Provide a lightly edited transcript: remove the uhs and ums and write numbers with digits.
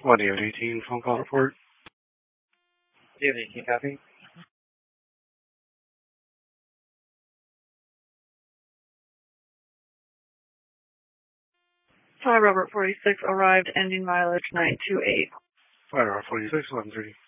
What do you have, 18 phone call report? Do you have 18 copy? Fly Robert 46 arrived, ending mileage 928. Fire 46, 130.